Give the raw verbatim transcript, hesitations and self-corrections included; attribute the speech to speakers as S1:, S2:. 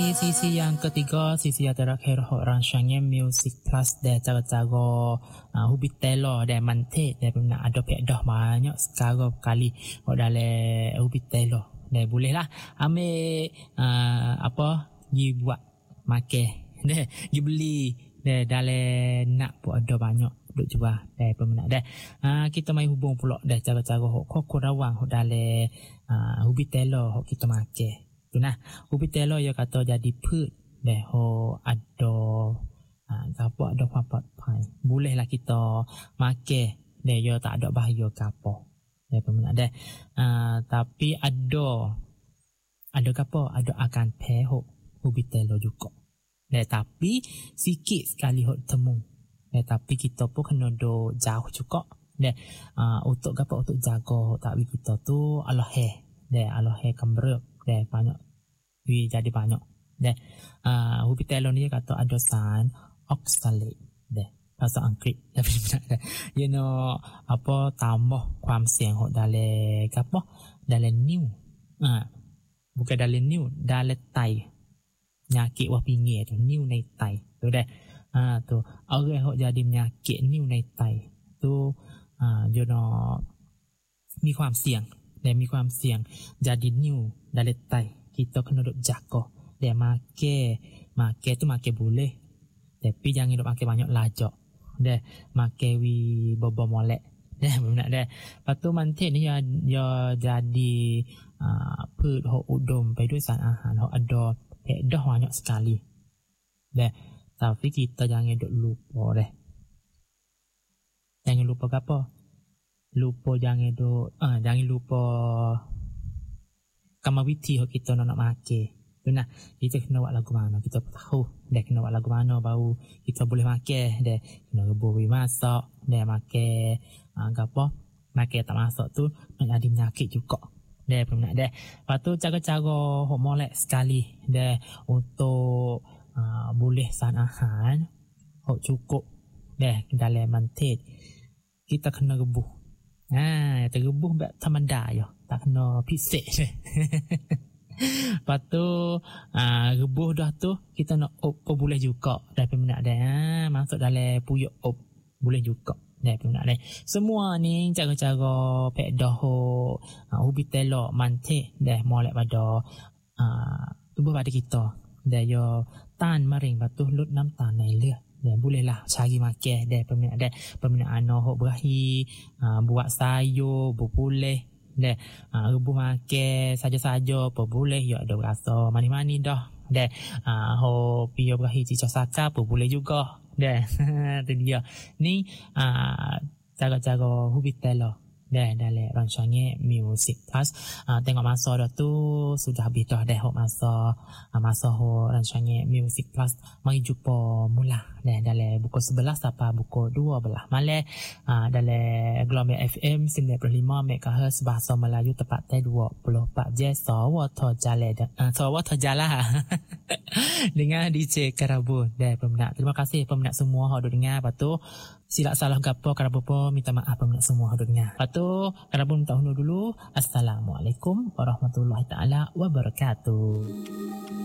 S1: Sisi yang ketiga, sisi yang terakhir hok rangsangnya Music Plus dia cara-cara uh, hubitelo dia mantek dia pun nak ada pek dah banyak sekarang kali hok dalam hubitelo dia boleh lah ambil uh, apa dia buat makan dia dia beli dia dalam nak pun ada banyak duk jual dia peminat dia uh, kita mai hubung pula dia cara-cara hok kok rawang hok dalam uh, hubitelo hok kita makan tu nah hubitelo ya kata jadi put deh ho ada ah apa ada papat pai boleh lah kita makan deh ya tak ada bahaya ke apa deh peminat deh ah, tapi ada ada apa ada akan pe ho hubitelo juga deh tapi sikit sekali ho temu deh tapi kita pun kena do jauh juga deh ah, untuk apa untuk jaga tak kita tu Allah he deh Allah he kambrek deh banyak wi jadi banyak deh uh, hubitelo ni kata ada san oxalate deh bahasa Inggeris tapi benar deh you know apa tambah ความเสี่ยง hok dalam apa dalam new ah bukan dalam new dalam tai penyakit wah pinggir tu new ในไต tu deh ah tu orang hok jadi penyakit new ในไต tu ah you know มีความเสี่ยง dan มีความเสี่ยง jadi new dalam tai kita kena duk jaga dia makan makan tu makan boleh tapi jangan duk makan banyak lajak dia makan wi bobo molek dia benar dia lepas tu mantik ni ya, ya jadi uh, พืช hok udom ไปด้วยสารอาหาร hok ada dah banyak sekali dia tapi kita jangan duk lupa deh jangan lupa apa lupa jangan duk ah uh, jangan lupa kama witi hok kita nak makan. Benar, kita kena buat lagu mana kita tahu dah kena buat lagu mana baru kita boleh makan dah kena rebus masak dah makan uh, apa makan tak masak tu nak jadi penyakit juga dah peminat dah lepas tu cara-cara hok molek sekali dah untuk uh, boleh sanahan hok cukup dah dalam mantik kita kena rebus ha terrebus tak thamadah ya tak kena pisik lepas tu uh, rebus dah tu kita nak op pun boleh juga dah peminat dah ha, masuk dalam puyuk op boleh juga dah peminat dah semua ni cara-cara pek dah uh, hubitelo mantik dah molek pada uh, tubuh pada kita dah yo tan maring lepas tu lut nam tan nai ลือด dan bolehlah cari makan dah peminat dah peminat anak hok berahi uh, buat sayur boleh dah uh, rebus makan saja-saja apa boleh ya ada rasa manis-manis dah dah uh, hok pia berahi cicak saka apa boleh juga dah tu dia ni uh, cara-cara hubitelo dah dalam rancangan Music Plus uh, tengok masa dah tu sudah habis dah dah hok masa uh, masa hok rancangan Music Plus mari jumpa mula dah dalam buku sebelas sampai buku dua belas malam uh, dalam gelombang F M sembilan puluh lima megahertz bahasa Melayu tepat dua puluh empat jam sawa to jale uh, sawa to jala dengan D J Karabu dah peminat terima kasih peminat semua hok dengar lepas tu silap salah gapo Karabu pun minta maaf peminat semua hok dengar lepas tu Karabu minta undur dulu. Assalamualaikum warahmatullahi taala wabarakatuh.